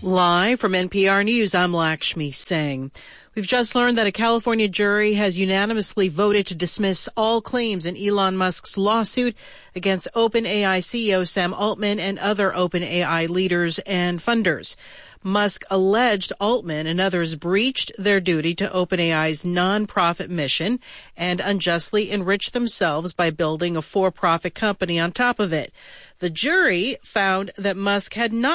Live from NPR News, I'm Lakshmi Singh. We've just learned that a California jury has unanimously voted to dismiss all claims in Elon Musk's lawsuit against OpenAI CEO Sam Altman and other OpenAI leaders and funders. Musk alleged Altman and others breached their duty to OpenAI's nonprofit mission and unjustly enriched themselves by building a for-profit company on top of it. The jury found that Musk had not